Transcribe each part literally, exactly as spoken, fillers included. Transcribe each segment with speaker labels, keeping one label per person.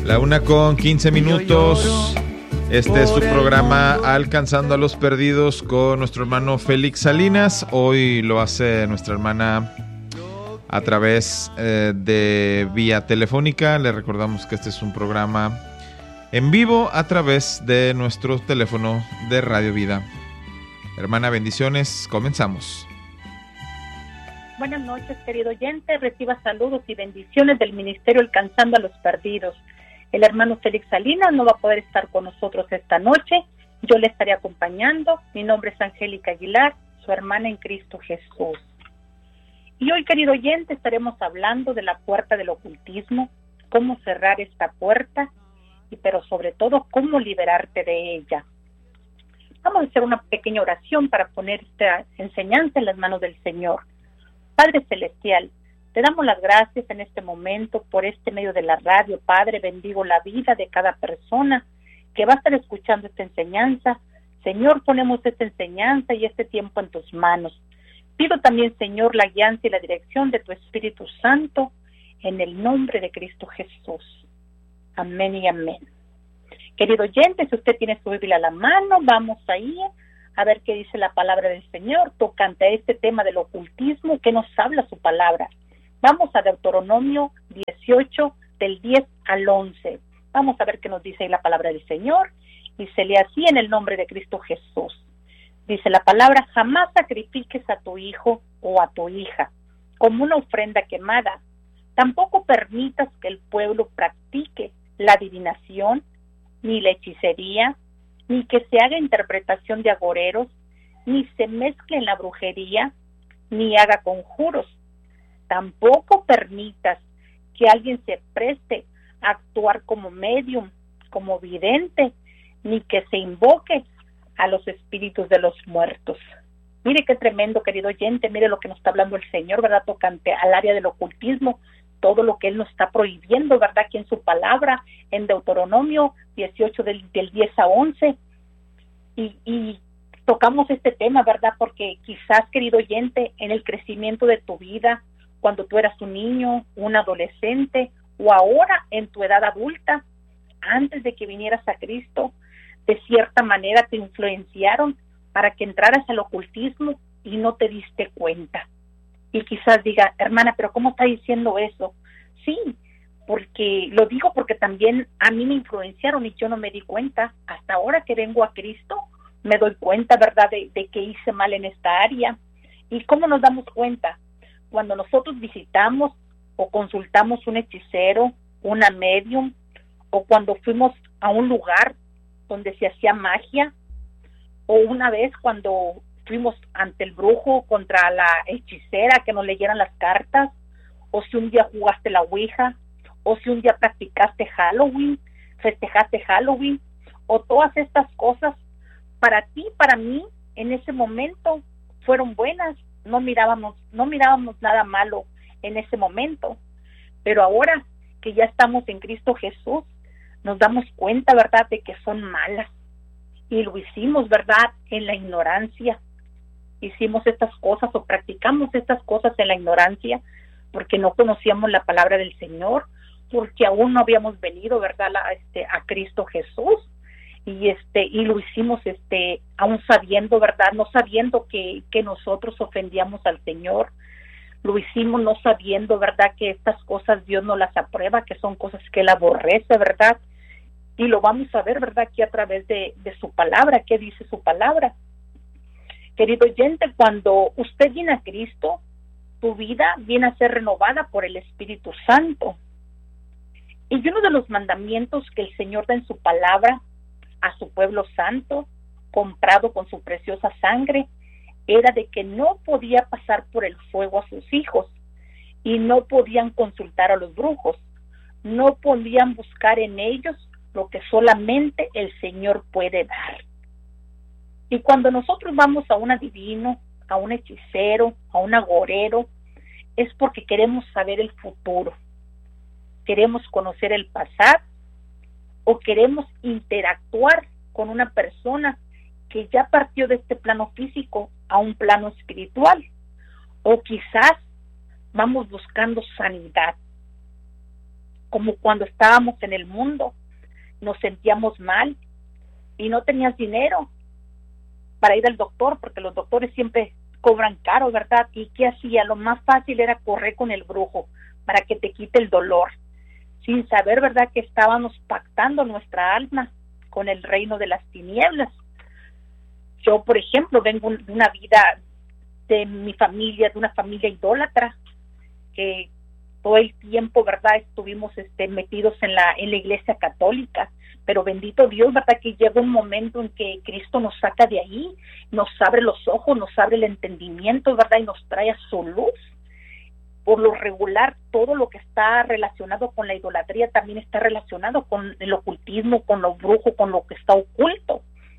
Speaker 1: La una con quince minutos. Este es su programa Alcanzando a los Perdidos con nuestro hermano Félix Salinas. Hoy lo hace nuestra hermana a través eh, de vía telefónica. Le recordamos que este es un programa en vivo a través de nuestro teléfono de Radio Vida. Hermana, bendiciones. Comenzamos.
Speaker 2: Buenas noches, querido oyente. Reciba saludos y bendiciones del Ministerio Alcanzando a los Perdidos. El hermano Félix Salinas no va a poder estar con nosotros esta noche. Yo le estaré acompañando. Mi nombre es Angélica Aguilar, su hermana en Cristo Jesús. Y hoy, querido oyente, estaremos hablando de la puerta del ocultismo, cómo cerrar esta puerta, y pero sobre todo, cómo liberarte de ella. Vamos a hacer una pequeña oración para poner esta enseñanza en las manos del Señor. Padre Celestial, te damos las gracias en este momento por este medio de la radio. Padre, bendigo la vida de cada persona que va a estar escuchando esta enseñanza. Señor, ponemos esta enseñanza y este tiempo en tus manos. Pido también, Señor, la guianza y la dirección de tu Espíritu Santo en el nombre de Cristo Jesús. Amén y amén. Querido oyente, si usted tiene su Biblia a la mano, vamos ahí a ver qué dice la palabra del Señor tocante a este tema del ocultismo, que nos habla su palabra. Vamos a Deuteronomio dieciocho, del diez al once. Vamos a ver qué nos dice ahí la palabra del Señor, y se lee así en el nombre de Cristo Jesús. Dice la palabra: jamás sacrifiques a tu hijo o a tu hija como una ofrenda quemada. Tampoco permitas que el pueblo practique la adivinación, ni la hechicería, ni que se haga interpretación de agoreros, ni se mezcle en la brujería, ni haga conjuros. Tampoco permitas que alguien se preste a actuar como medium, como vidente, ni que se invoque a los espíritus de los muertos. Mire qué tremendo, querido oyente, mire lo que nos está hablando el Señor, ¿verdad? Tocante al área del ocultismo, todo lo que Él nos está prohibiendo, ¿verdad? Aquí en su palabra, en Deuteronomio dieciocho, del, del diez a once, y, y tocamos este tema, ¿verdad? Porque quizás, querido oyente, en el crecimiento de tu vida, cuando tú eras un niño, un adolescente, o ahora en tu edad adulta, antes de que vinieras a Cristo, de cierta manera te influenciaron para que entraras al ocultismo y no te diste cuenta. Y quizás diga: hermana, pero ¿cómo está diciendo eso? Sí, porque lo digo porque también a mí me influenciaron y yo no me di cuenta. Hasta ahora que vengo a Cristo, me doy cuenta, ¿verdad?, de, de que hice mal en esta área. ¿Y cómo nos damos cuenta? Cuando nosotros visitamos o consultamos un hechicero, una medium, o cuando fuimos a un lugar donde se hacía magia, o una vez cuando fuimos ante el brujo contra la hechicera que nos leyeran las cartas, o si un día jugaste la ouija, o si un día practicaste Halloween, festejaste Halloween, o todas estas cosas, para ti, para mí, en ese momento fueron buenas, no mirábamos, no mirábamos nada malo en ese momento, pero ahora que ya estamos en Cristo Jesús, nos damos cuenta, ¿verdad?, de que son malas, y lo hicimos, ¿verdad?, en la ignorancia. Hicimos estas cosas o practicamos estas cosas en la ignorancia porque no conocíamos la palabra del Señor, porque aún no habíamos venido, ¿verdad?, la, este, a Cristo Jesús, y este y lo hicimos este aún sabiendo, ¿verdad?, no sabiendo que, que nosotros ofendíamos al Señor. Lo hicimos no sabiendo, ¿verdad?, que estas cosas Dios no las aprueba, que son cosas que Él aborrece, ¿verdad? Y lo vamos a ver, ¿verdad?, aquí a través de, de su palabra. ¿Qué dice su palabra? Querido oyente, cuando usted viene a Cristo, tu vida viene a ser renovada por el Espíritu Santo. Y uno de los mandamientos que el Señor da en su palabra a su pueblo santo, comprado con su preciosa sangre, era de que no podía pasar por el fuego a sus hijos, y no podían consultar a los brujos, no podían buscar en ellos lo que solamente el Señor puede dar. Y cuando nosotros vamos a un adivino, a un hechicero, a un agorero, es porque queremos saber el futuro, queremos conocer el pasado, o queremos interactuar con una persona que ya partió de este plano físico a un plano espiritual, o quizás vamos buscando sanidad. como cuando estábamos en el mundo, nos sentíamos mal y no tenías dinero para ir al doctor, porque los doctores siempre cobran caro, ¿verdad? ¿Y qué hacía? Lo más fácil era correr con el brujo para que te quite el dolor, sin saber, ¿verdad?, que estábamos pactando nuestra alma con el reino de las tinieblas. Yo, por ejemplo, vengo de una vida de mi familia, de una familia idólatra, que todo el tiempo, ¿verdad?, estuvimos este, metidos en la, en la iglesia católica, pero bendito Dios, ¿verdad?, que llega un momento en que Cristo nos saca de ahí, nos abre los ojos, nos abre el entendimiento, ¿verdad?, y nos trae a su luz. Por lo regular, todo lo que está relacionado con la idolatría también está relacionado con el ocultismo, con lo brujo, con lo que está oculto.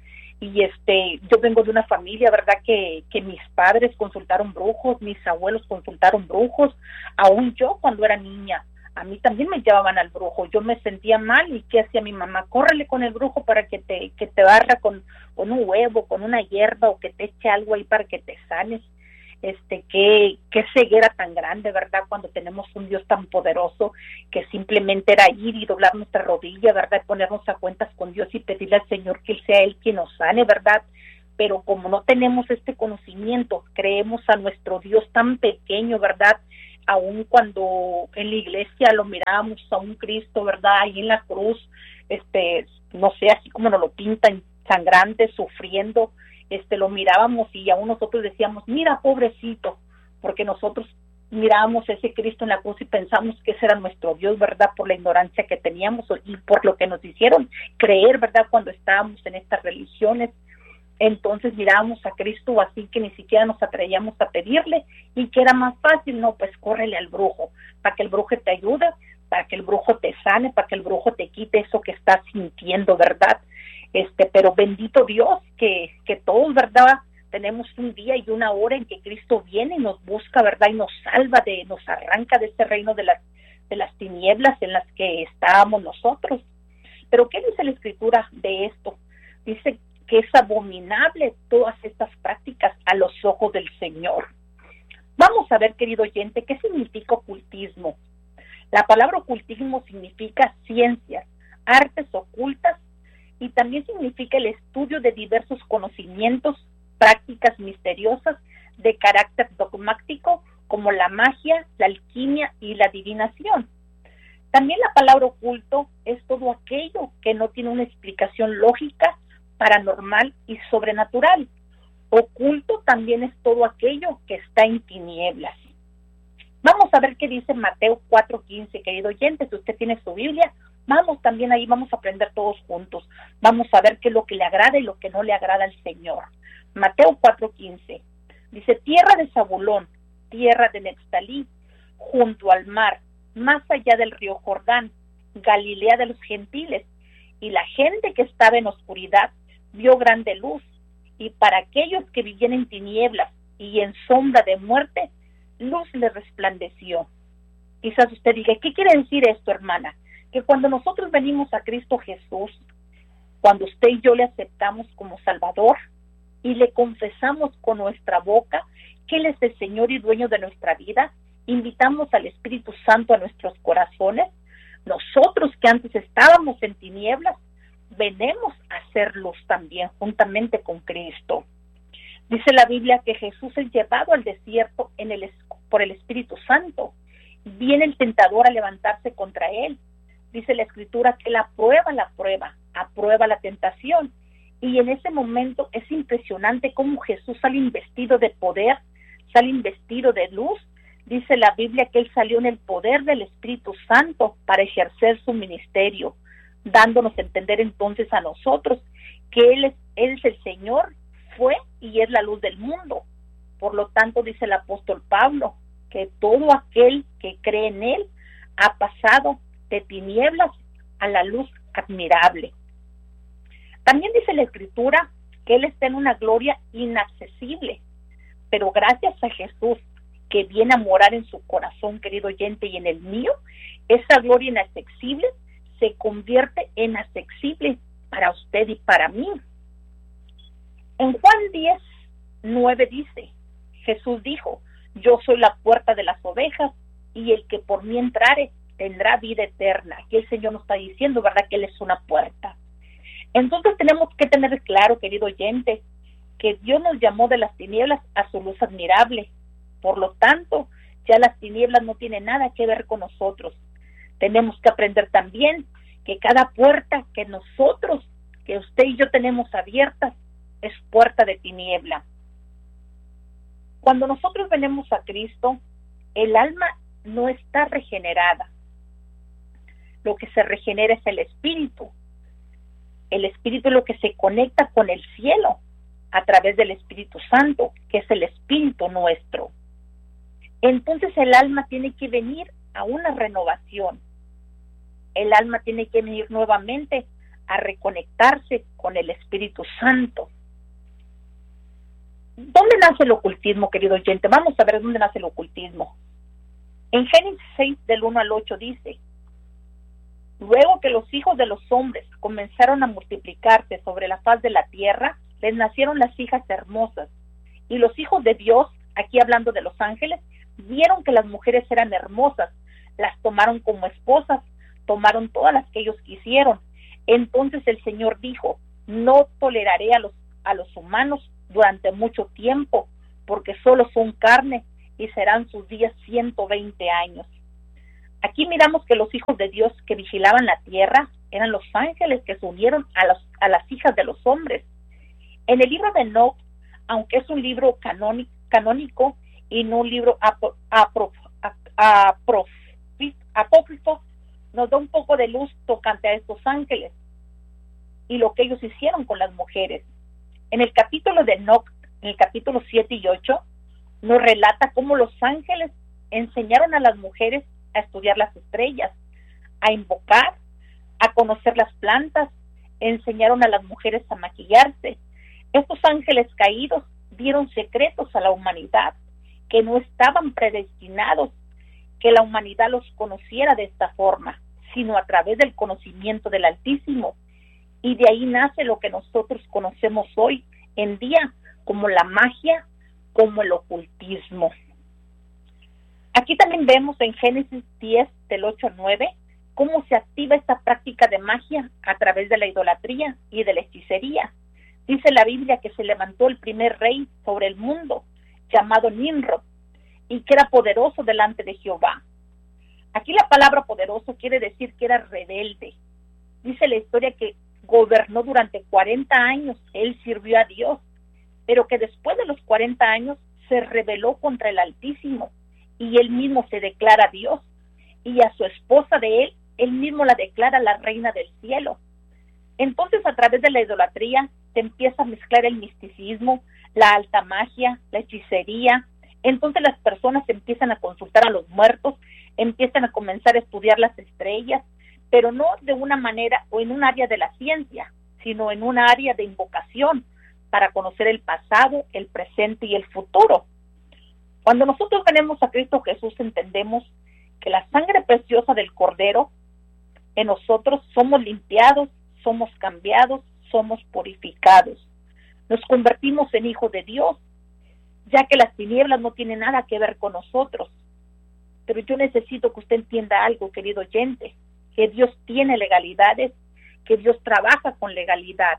Speaker 2: Y este, yo vengo de una familia, ¿verdad?, que, que mis padres consultaron brujos, mis abuelos consultaron brujos, aún yo cuando era niña, a mí también me llevaban al brujo, yo me sentía mal, y ¿qué hacía mi mamá? Córrele con el brujo para que te, que te barra con, con un huevo, con una hierba, o que te eche algo ahí para que te sanes. Este, qué, qué ceguera tan grande, ¿verdad?, cuando tenemos un Dios tan poderoso, que simplemente era ir y doblar nuestra rodilla, ¿verdad?, y ponernos a cuentas con Dios y pedirle al Señor que Él sea Él quien nos sane, ¿verdad? Pero como no tenemos este conocimiento, creemos a nuestro Dios tan pequeño, ¿verdad?, aun cuando en la iglesia lo mirábamos a un Cristo, ¿verdad?, ahí en la cruz, este, no sé, así como nos lo pintan, sangrante, sufriendo, este, lo mirábamos y aún nosotros decíamos, mira, pobrecito, porque nosotros mirábamos a ese Cristo en la cruz y pensamos que ese era nuestro Dios, ¿verdad?, por la ignorancia que teníamos y por lo que nos hicieron creer, ¿verdad?, cuando estábamos en estas religiones. Entonces mirábamos a Cristo así que ni siquiera nos atrevíamos a pedirle, y que era más fácil, no, pues córrele al brujo, para que el brujo te ayude, para que el brujo te sane, para que el brujo te quite eso que estás sintiendo, ¿verdad? Este, pero bendito Dios que, que todos, ¿verdad?, tenemos un día y una hora en que Cristo viene y nos busca, ¿verdad?, y nos salva, de, nos arranca de este reino de las, de las tinieblas en las que estábamos nosotros. Pero ¿qué dice la Escritura de esto? Dice que es abominable todas estas prácticas a los ojos del Señor. Vamos a ver, querido oyente, ¿qué significa ocultismo? La palabra ocultismo significa ciencias, artes ocultas, y también significa el estudio de diversos conocimientos, prácticas misteriosas de carácter dogmático, como la magia, la alquimia y la adivinación. También la palabra oculto es todo aquello que no tiene una explicación lógica, paranormal y sobrenatural. Oculto también es todo aquello que está en tinieblas. Vamos a ver qué dice Mateo cuatro quince, querido oyente. Si usted tiene su Biblia, vamos también ahí, vamos a aprender todos juntos. Vamos a ver qué es lo que le agrada y lo que no le agrada al Señor. Mateo cuatro quince dice: tierra de Zabulón, tierra de Neftalí, junto al mar, más allá del río Jordán, Galilea de los gentiles. Y la gente que estaba en oscuridad vio grande luz, y para aquellos que vivían en tinieblas y en sombra de muerte, luz les resplandeció. Quizás usted diga, ¿qué quiere decir esto, hermana? Que cuando nosotros venimos a Cristo Jesús, cuando usted y yo le aceptamos como Salvador y le confesamos con nuestra boca que Él es el Señor y dueño de nuestra vida, invitamos al Espíritu Santo a nuestros corazones, nosotros que antes estábamos en tinieblas, venimos a ser luz también, juntamente con Cristo. Dice la Biblia que Jesús es llevado al desierto en el, por el Espíritu Santo. Viene el tentador a levantarse contra Él. Dice la Escritura que Él aprueba la prueba, aprueba la tentación. Y en ese momento es impresionante cómo Jesús sale investido de poder, sale investido de luz. Dice la Biblia que Él salió en el poder del Espíritu Santo para ejercer su ministerio, dándonos a entender entonces a nosotros que Él es, Él es el Señor, fue y es la luz del mundo. Por lo tanto, dice el apóstol Pablo, que todo aquel que cree en Él ha pasado de tinieblas a la luz admirable. También dice la Escritura que Él está en una gloria inaccesible, pero gracias a Jesús, que viene a morar en su corazón, querido oyente, y en el mío, esa gloria inaccesible se convierte en accesible para usted y para mí. En Juan diez, nueve dice, Jesús dijo: yo soy la puerta de las ovejas, y el que por mí entrare tendrá vida eterna. Aquí el Señor nos está diciendo, ¿verdad?, que Él es una puerta. Entonces tenemos que tener claro, querido oyente, que Dios nos llamó de las tinieblas a su luz admirable. Por lo tanto, ya las tinieblas no tienen nada que ver con nosotros. Tenemos que aprender también que cada puerta que nosotros, que usted y yo tenemos abiertas, es puerta de tiniebla. Cuando nosotros venimos a Cristo, el alma no está regenerada. Lo que se regenera es el espíritu. El espíritu es lo que se conecta con el cielo a través del Espíritu Santo, que es el espíritu nuestro. Entonces el alma tiene que venir a una renovación. El alma tiene que venir nuevamente a reconectarse con el Espíritu Santo. ¿Dónde nace el ocultismo, querido oyente? Vamos a ver dónde nace el ocultismo. En Génesis seis, del uno al ocho, dice: luego que los hijos de los hombres comenzaron a multiplicarse sobre la faz de la tierra, les nacieron las hijas hermosas. Y los hijos de Dios, aquí hablando de los ángeles, vieron que las mujeres eran hermosas, las tomaron como esposas, tomaron todas las que ellos quisieron. Entonces el Señor dijo: no toleraré a los, a los humanos durante mucho tiempo, porque solo son carne y serán sus días ciento veinte años. Aquí miramos que los hijos de Dios que vigilaban la tierra eran los ángeles que se unieron a, los, a las hijas de los hombres. En el libro de Enoc, aunque es un libro canónico, canónico y no un libro apro, apro, apro, apócrifo, nos da un poco de luz tocante a estos ángeles y lo que ellos hicieron con las mujeres. En el capítulo de Enoc, en el capítulo siete y ocho, nos relata cómo los ángeles enseñaron a las mujeres a estudiar las estrellas, a invocar, a conocer las plantas, enseñaron a las mujeres a maquillarse. Estos ángeles caídos dieron secretos a la humanidad que no estaban predestinados que la humanidad los conociera de esta forma, sino a través del conocimiento del Altísimo. Y de ahí nace lo que nosotros conocemos hoy en día como la magia, como el ocultismo. Aquí también vemos en Génesis diez, del ocho al nueve, cómo se activa esta práctica de magia a través de la idolatría y de la hechicería. Dice la Biblia que se levantó el primer rey sobre el mundo, llamado Nimrod, y que era poderoso delante de Jehová. Aquí la palabra poderoso quiere decir que era rebelde. Dice la historia que gobernó durante cuarenta años, él sirvió a Dios, pero que después de los cuarenta años se rebeló contra el Altísimo, y él mismo se declara Dios, y a su esposa de él, él mismo la declara la reina del cielo. Entonces, a través de la idolatría, se empieza a mezclar el misticismo, la alta magia, la hechicería. Entonces las personas empiezan a consultar a los muertos, empiezan a comenzar a estudiar las estrellas, pero no de una manera o en un área de la ciencia, sino en un área de invocación para conocer el pasado, el presente y el futuro. Cuando nosotros venimos a Cristo Jesús, entendemos que la sangre preciosa del Cordero, en nosotros somos limpiados, somos cambiados, somos purificados. Nos convertimos en hijos de Dios, ya que las tinieblas no tienen nada que ver con nosotros. Pero yo necesito que usted entienda algo, querido oyente, que Dios tiene legalidades, que Dios trabaja con legalidad.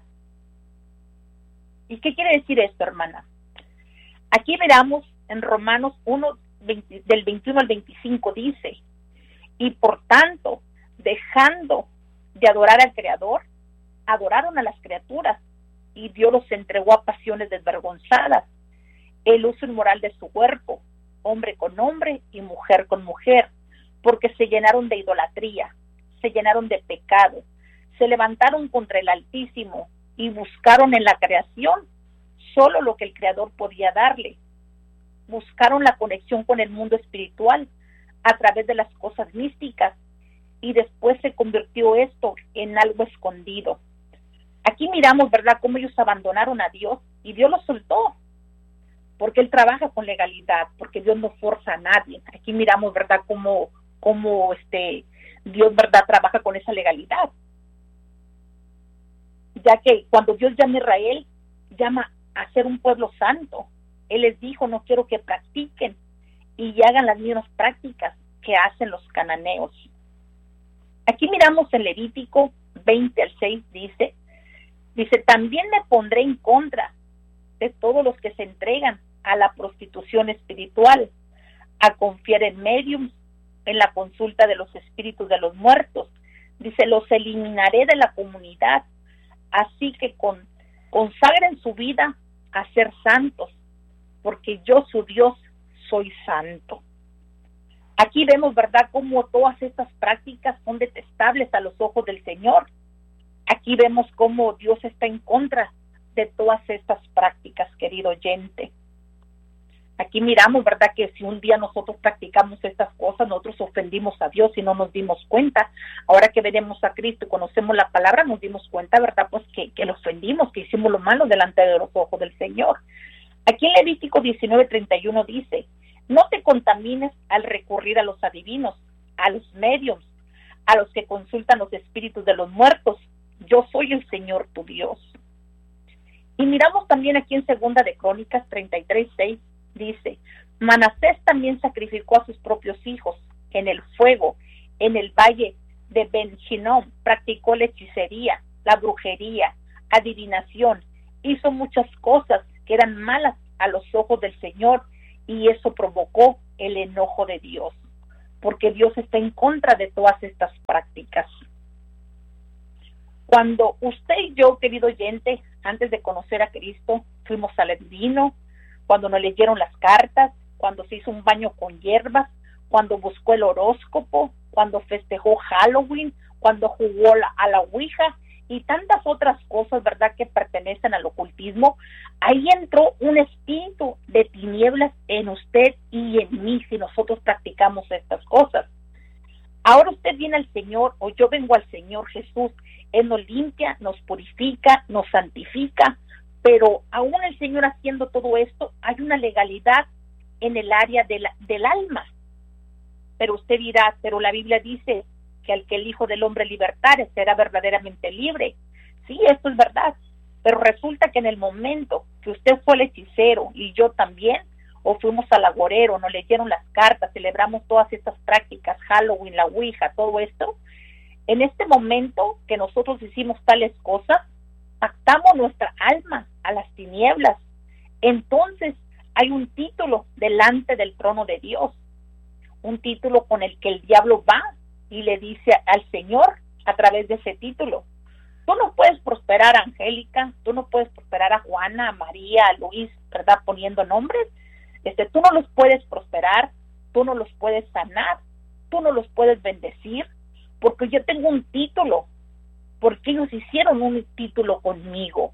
Speaker 2: ¿Y qué quiere decir esto, hermana? Aquí miramos en Romanos uno, veinte, del veintiuno al veinticinco, dice: y por tanto, dejando de adorar al Creador, adoraron a las criaturas, y Dios los entregó a pasiones desvergonzadas, el uso inmoral de su cuerpo, hombre con hombre y mujer con mujer, porque se llenaron de idolatría, se llenaron de pecado, se levantaron contra el Altísimo y buscaron en la creación solo lo que el Creador podía darle. Buscaron la conexión con el mundo espiritual a través de las cosas místicas, y después se convirtió esto en algo escondido. Aquí miramos, ¿verdad?, cómo ellos abandonaron a Dios y Dios los soltó, porque Él trabaja con legalidad, porque Dios no forza a nadie. Aquí miramos, ¿verdad?, cómo, cómo este, Dios, ¿verdad?, trabaja con esa legalidad. Ya que cuando Dios llama a Israel, llama a ser un pueblo santo. Él les dijo: no quiero que practiquen y hagan las mismas prácticas que hacen los cananeos. Aquí miramos en Levítico veinte al seis, dice, dice, también me pondré en contra de todos los que se entregan a la prostitución espiritual, a confiar en médiums, en la consulta de los espíritus de los muertos. Dice, los eliminaré de la comunidad, así que con, consagren su vida a ser santos, porque yo, su Dios, soy santo. Aquí vemos, ¿verdad?, cómo todas estas prácticas son detestables a los ojos del Señor. Aquí vemos cómo Dios está en contra de todas estas prácticas, querido oyente. Aquí miramos, ¿verdad?, que si un día nosotros practicamos estas cosas, nosotros ofendimos a Dios y no nos dimos cuenta. Ahora que veremos a Cristo y conocemos la palabra, nos dimos cuenta, ¿verdad?, pues que, que lo ofendimos, que hicimos lo malo delante de los ojos del Señor. Aquí en Levítico diecinueve treinta y uno dice, no te contamines al recurrir a los adivinos, a los medios, a los que consultan los espíritus de los muertos. Yo soy el Señor tu Dios. Y miramos también aquí en Segunda de Crónicas treinta y tres seis, dice, Manasés también sacrificó a sus propios hijos en el fuego, en el valle de Ben-Hinnom, practicó la hechicería, la brujería, adivinación, hizo muchas cosas que eran malas a los ojos del Señor, y eso provocó el enojo de Dios, porque Dios está en contra de todas estas prácticas. Cuando usted y yo, querido oyente, antes de conocer a Cristo, fuimos al adivino, cuando nos leyeron las cartas, cuando se hizo un baño con hierbas, cuando buscó el horóscopo, cuando festejó Halloween, cuando jugó la, a la Ouija y tantas otras cosas, ¿verdad?, que pertenecen al ocultismo, ahí entró un espíritu de tinieblas en usted y en mí si nosotros practicamos estas cosas. Ahora usted viene al Señor, o yo vengo al Señor Jesús, Él nos limpia, nos purifica, nos santifica, pero aún el Señor haciendo todo esto, hay una legalidad en el área de la, del alma. Pero usted dirá, pero la Biblia dice que al que el Hijo del Hombre libertare será verdaderamente libre. Sí, esto es verdad, pero resulta que en el momento que usted fue el hechicero y yo también, o fuimos al agorero, nos leyeron las cartas, celebramos todas estas prácticas, Halloween, la Ouija, todo esto, en este momento que nosotros hicimos tales cosas, pactamos nuestra alma a las tinieblas. Entonces hay un título delante del trono de Dios, un título con el que el diablo va y le dice al Señor a través de ese título, tú no puedes prosperar a Angélica, tú no puedes prosperar a Juana, a María, a Luis, ¿verdad?, poniendo nombres. Este, tú no los puedes prosperar, tú no los puedes sanar, tú no los puedes bendecir, porque yo tengo un título, porque ellos hicieron un título conmigo.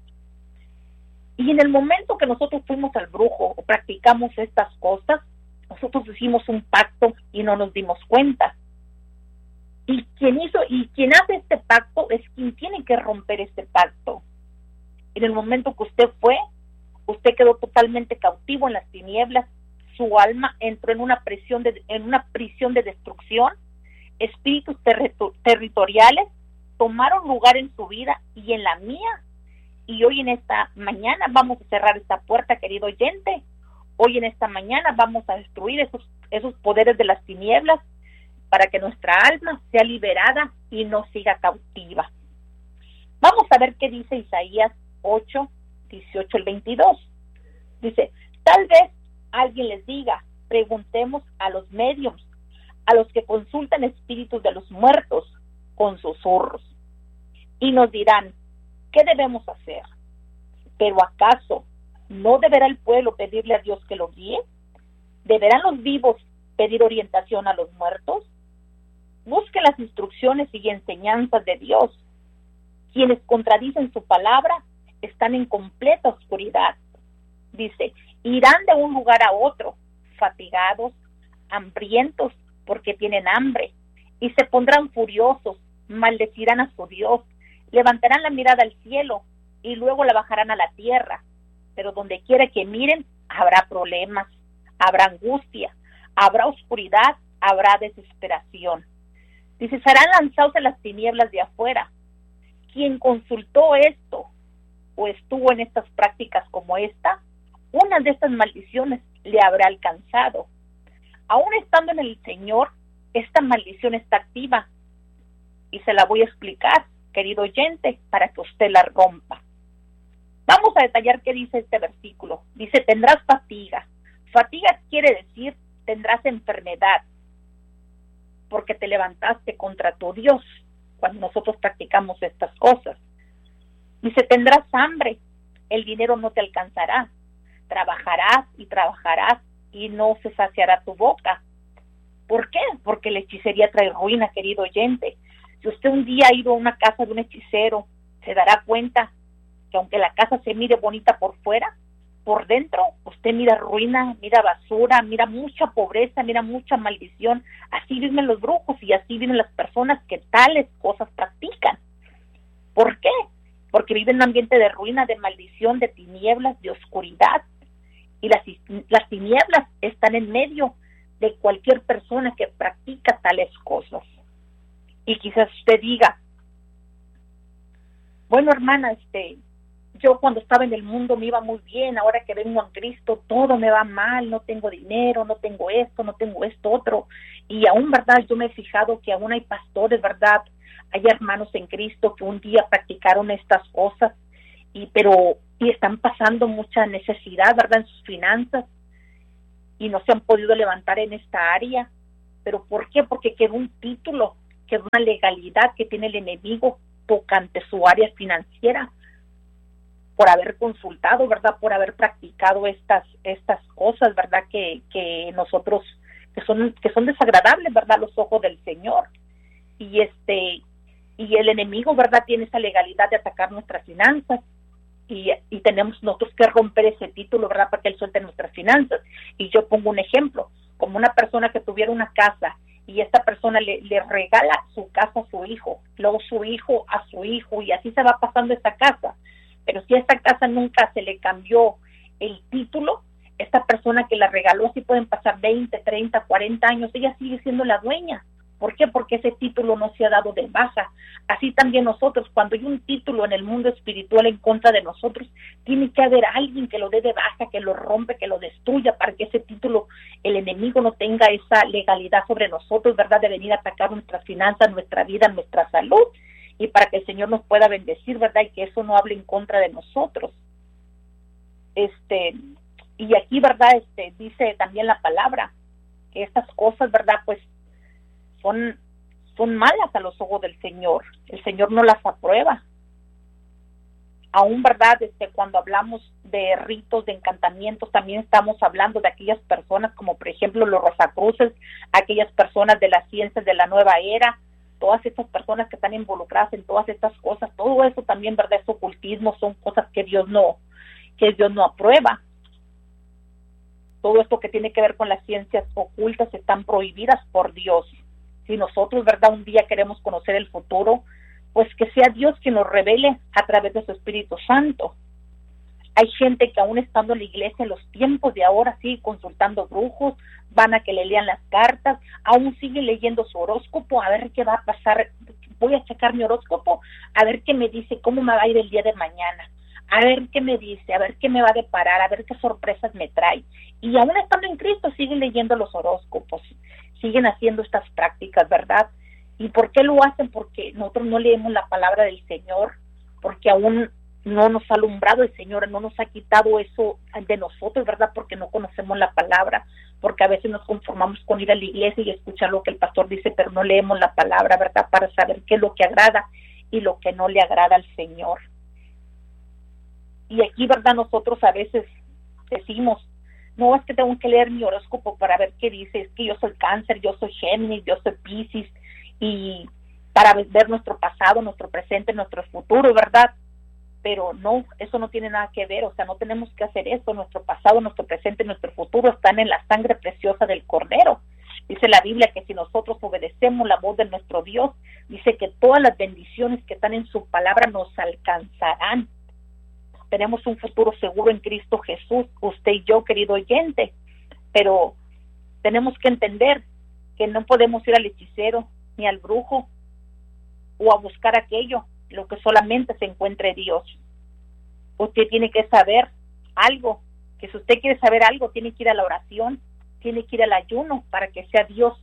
Speaker 2: Y en el momento que nosotros fuimos al brujo o practicamos estas cosas, nosotros hicimos un pacto y no nos dimos cuenta. Y quien hizo y quien hace este pacto es quien tiene que romper este pacto. En el momento que usted fue, usted quedó totalmente cautivo en las tinieblas, su alma entró en una prisión de, en una prisión de destrucción, espíritus terri- territoriales tomaron lugar en su vida y en la mía, y hoy en esta mañana vamos a cerrar esta puerta, querido oyente. Hoy en esta mañana vamos a destruir esos, esos poderes de las tinieblas para que nuestra alma sea liberada y no siga cautiva. Vamos a ver qué dice Isaías ocho, dieciocho al veintidós. Dice, tal vez alguien les diga, preguntemos a los médiums, a los que consultan espíritus de los muertos con susurros, y nos dirán, ¿qué debemos hacer? Pero ¿acaso no deberá el pueblo pedirle a Dios que lo guíe? ¿Deberán los vivos pedir orientación a los muertos? Busquen las instrucciones y enseñanzas de Dios. Quienes contradicen su palabra están en completa oscuridad. Dice, irán de un lugar a otro, fatigados, hambrientos, porque tienen hambre, y se pondrán furiosos, maldecirán a su Dios, levantarán la mirada al cielo, y luego la bajarán a la tierra. Pero donde quiera que miren, habrá problemas, habrá angustia, habrá oscuridad, habrá desesperación. Dice, serán lanzados en las tinieblas de afuera. Quien consultó esto o estuvo en estas prácticas como esta, una de estas maldiciones le habrá alcanzado. Aún estando en el Señor, esta maldición está activa, y se la voy a explicar, querido oyente, para que usted la rompa. Vamos a detallar qué dice este versículo. Dice, tendrás fatiga. Fatiga quiere decir, tendrás enfermedad, porque te levantaste contra tu Dios cuando nosotros practicamos estas cosas. Dice, tendrás hambre, el dinero no te alcanzará, trabajarás y trabajarás y no se saciará tu boca. ¿Por qué? Porque la hechicería trae ruina, querido oyente. Si usted un día ha ido a una casa de un hechicero, se dará cuenta que aunque la casa se mire bonita por fuera, por dentro usted mira ruina, mira basura, mira mucha pobreza, mira mucha maldición. Así viven los brujos y así viven las personas que tales cosas practican. ¿Por qué? Porque viven en un ambiente de ruina, de maldición, de tinieblas, de oscuridad. Y las, las tinieblas están en medio de cualquier persona que practica tales cosas. Y quizás usted diga, bueno, hermana, este, yo cuando estaba en el mundo me iba muy bien, ahora que vengo a Cristo todo me va mal, no tengo dinero, no tengo esto, no tengo esto otro. Y aún, ¿verdad? Yo me he fijado que aún hay pastores, ¿verdad? Hay hermanos en Cristo que un día practicaron estas cosas, y pero y están pasando mucha necesidad, ¿verdad? En sus finanzas, y no se han podido levantar en esta área. ¿Pero por qué? Porque quedó un título, quedó una legalidad que tiene el enemigo tocante su área financiera, por haber consultado, ¿verdad? Por haber practicado estas estas cosas, ¿verdad? Que que nosotros, que son que son desagradables, ¿verdad? A los ojos del Señor. Y este y el enemigo, ¿verdad? Tiene esa legalidad de atacar nuestras finanzas. Y, y tenemos nosotros que romper ese título, ¿verdad? Para que él suelte nuestras finanzas. Y yo pongo un ejemplo, como una persona que tuviera una casa y esta persona le, le regala su casa a su hijo, luego su hijo a su hijo, y así se va pasando esta casa. Pero si a esta casa nunca se le cambió el título, esta persona que la regaló, así pueden pasar veinte, treinta, cuarenta años, ella sigue siendo la dueña. ¿Por qué? Porque ese título no se ha dado de baja. Así también nosotros, cuando hay un título en el mundo espiritual en contra de nosotros, tiene que haber alguien que lo dé de baja, que lo rompe, que lo destruya, para que ese título, el enemigo no tenga esa legalidad sobre nosotros, ¿verdad? De venir a atacar nuestras finanzas, nuestra vida, nuestra salud, y para que el Señor nos pueda bendecir, ¿verdad? Y que eso no hable en contra de nosotros. Este, y aquí, ¿verdad? Este, dice también la palabra, que estas cosas, ¿verdad? Pues, son son malas a los ojos del Señor. El Señor no las aprueba. Aún, ¿verdad? Este, cuando hablamos de ritos, de encantamientos, también estamos hablando de aquellas personas como, por ejemplo, los Rosacruces, aquellas personas de las ciencias de la nueva era, todas estas personas que están involucradas en todas estas cosas, todo eso también, ¿verdad? Es ocultismo, son cosas que Dios no, que Dios no aprueba. Todo esto que tiene que ver con las ciencias ocultas están prohibidas por Dios. Si nosotros, ¿verdad?, un día queremos conocer el futuro, pues que sea Dios quien nos revele a través de su Espíritu Santo. Hay gente que aún estando en la iglesia en los tiempos de ahora, sigue consultando brujos, van a que le lean las cartas, aún siguen leyendo su horóscopo, a ver qué va a pasar, voy a checar mi horóscopo, a ver qué me dice, cómo me va a ir el día de mañana, a ver qué me dice, a ver qué me va a deparar, a ver qué sorpresas me trae. Y aún estando en Cristo siguen leyendo los horóscopos, siguen haciendo estas prácticas, ¿verdad? ¿Y por qué lo hacen? Porque nosotros no leemos la palabra del Señor, porque aún no nos ha alumbrado el Señor, no nos ha quitado eso de nosotros, ¿verdad? Porque no conocemos la palabra, porque a veces nos conformamos con ir a la iglesia y escuchar lo que el pastor dice, pero no leemos la palabra, ¿verdad? Para saber qué es lo que agrada y lo que no le agrada al Señor. Y aquí, ¿verdad? Nosotros a veces decimos, no, es que tengo que leer mi horóscopo para ver qué dice, es que yo soy Cáncer, yo soy Géminis, yo soy Piscis, y para ver nuestro pasado, nuestro presente, nuestro futuro, ¿verdad? Pero no, eso no tiene nada que ver, o sea, no tenemos que hacer eso. Nuestro pasado, nuestro presente, nuestro futuro están en la sangre preciosa del Cordero. Dice la Biblia que si nosotros obedecemos la voz de nuestro Dios, dice que todas las bendiciones que están en su palabra nos alcanzarán. Tenemos un futuro seguro en Cristo Jesús, usted y yo, querido oyente, pero tenemos que entender que no podemos ir al hechicero ni al brujo o a buscar aquello, lo que solamente se encuentre Dios. Usted tiene que saber algo, que si usted quiere saber algo, tiene que ir a la oración, tiene que ir al ayuno para que sea Dios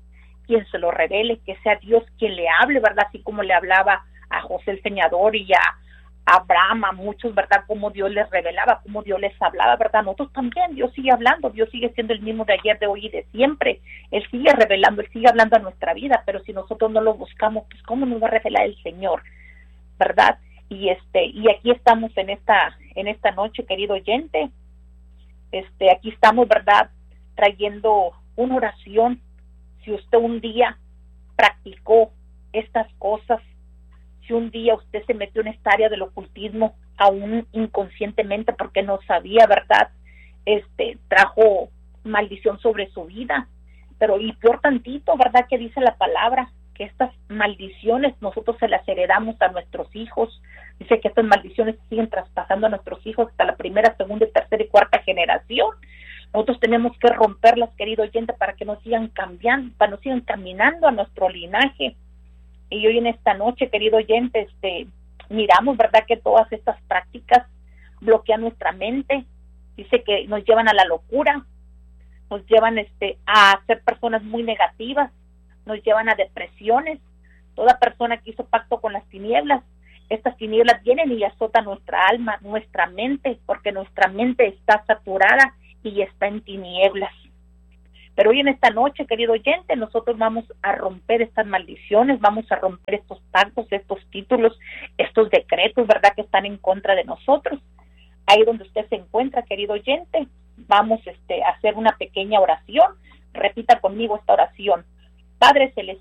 Speaker 2: quien se lo revele, que sea Dios quien le hable, ¿verdad? Así como le hablaba a José el Señador y a Abraham, a muchos, ¿verdad? Como Dios les revelaba, como Dios les hablaba, ¿verdad? Nosotros también, Dios sigue hablando, Dios sigue siendo el mismo de ayer, de hoy y de siempre. Él sigue revelando, Él sigue hablando a nuestra vida, pero si nosotros no lo buscamos, pues ¿cómo nos va a revelar el Señor? ¿Verdad? Y este, y aquí estamos en esta, en esta noche, querido oyente, este, aquí estamos, ¿verdad? Trayendo una oración. Si usted un día practicó estas cosas, si un día usted se metió en esta área del ocultismo, aún inconscientemente porque no sabía, ¿verdad? Este, trajo maldición sobre su vida, pero y peor tantito, ¿verdad? Que dice la palabra, que estas maldiciones nosotros se las heredamos a nuestros hijos. Dice que estas maldiciones siguen traspasando a nuestros hijos hasta la primera, segunda, tercera y cuarta generación. Nosotros tenemos que romperlas, querido oyente, para que no sigan cambiando, para no sigan caminando a nuestro linaje. Y hoy en esta noche, querido oyente, este, miramos, ¿verdad?, que todas estas prácticas bloquean nuestra mente. Dice que nos llevan a la locura, nos llevan este, a ser personas muy negativas, nos llevan a depresiones. Toda persona que hizo pacto con las tinieblas, estas tinieblas vienen y azotan nuestra alma, nuestra mente, porque nuestra mente está saturada y está en tinieblas. Pero hoy en esta noche, querido oyente, nosotros vamos a romper estas maldiciones, vamos a romper estos pactos, estos títulos, estos decretos, ¿verdad?, que están en contra de nosotros. Ahí donde usted se encuentra, querido oyente, vamos este, a hacer una pequeña oración. Repita conmigo esta oración. Padre Celestial,